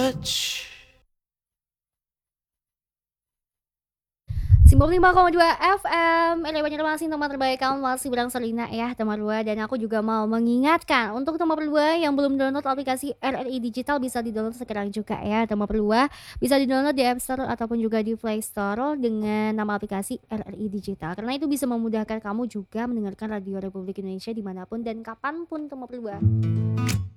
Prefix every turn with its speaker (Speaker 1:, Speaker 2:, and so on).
Speaker 1: touch.
Speaker 2: Simbol 5,2 FM, elemen masih tempat terbaik kamu masih bilang Selina ya teman dua. Dan aku juga mau mengingatkan untuk teman berdua yang belum download aplikasi RRI Digital bisa di-download sekarang juga ya teman berdua. Bisa di-download di App Store ataupun juga di Play Store dengan nama aplikasi RRI Digital. Karena itu bisa memudahkan kamu juga mendengarkan Radio Republik Indonesia dimanapun dan kapanpun teman berdua.